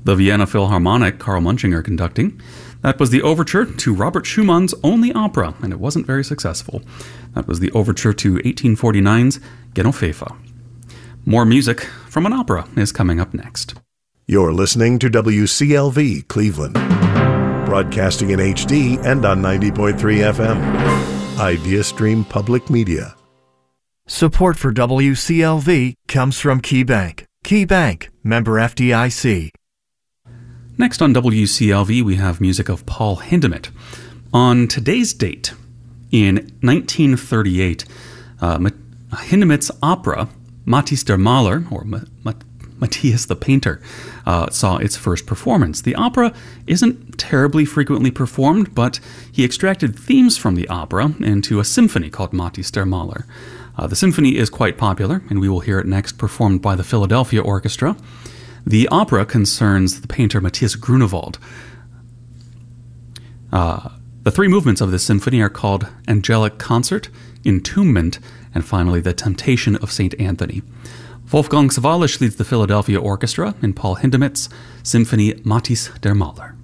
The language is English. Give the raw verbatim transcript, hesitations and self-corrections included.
the Vienna Philharmonic, Karl Munchinger conducting. That was the overture to Robert Schumann's only opera, and it wasn't very successful. That was the overture to eighteen forty-nine's Genoveva. More music from an opera is coming up next. You're listening to W C L V Cleveland, broadcasting in H D and on ninety point three F M. IdeaStream Public Media. Support for W C L V comes from KeyBank. KeyBank, member F D I C. Next on W C L V, we have music of Paul Hindemith. On today's date, in nineteen thirty-eight, uh, Hindemith's opera, Matthäus der Maler, or Ma- Ma- Matthias the Painter, uh, saw its first performance. The opera isn't terribly frequently performed, but he extracted themes from the opera into a symphony called Matthäus der Maler. Uh, the symphony is quite popular, and we will hear it next performed by the Philadelphia Orchestra. The opera concerns the painter Matthias Grunewald. Uh, the three movements of this symphony are called Angelic Concert, Entombment, and finally The Temptation of Saint Anthony. Wolfgang Sawallisch leads the Philadelphia Orchestra in Paul Hindemith's Symphony Matthäus der Maler.